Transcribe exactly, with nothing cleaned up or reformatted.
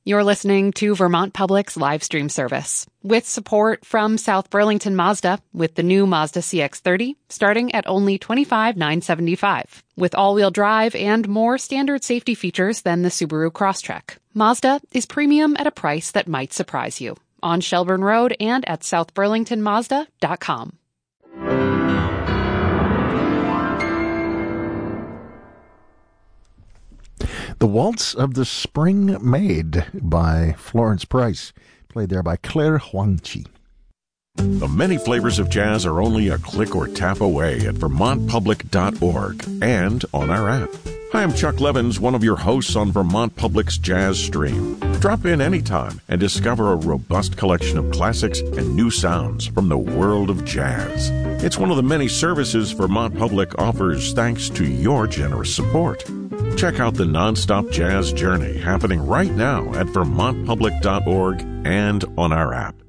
You're listening to Vermont Public's live stream service with support from South Burlington Mazda with the new Mazda C X thirty starting at only twenty-five thousand nine hundred seventy-five dollars with all-wheel drive and more standard safety features than the Subaru Crosstrek. Mazda is premium at a price that might surprise you. On Shelburne Road and at south burlington mazda dot com. The Waltz of the Spring Maid by Florence Price, played there by Claire Huangqi. The many flavors of jazz are only a click or tap away at vermont public dot org and on our app. Hi, I'm Chuck Levins, one of your hosts on Vermont Public's Jazz Stream. Drop in anytime and discover a robust collection of classics and new sounds from the world of jazz. It's one of the many services Vermont Public offers thanks to your generous support. Check out the nonstop jazz journey happening right now at vermont public dot org and on our app.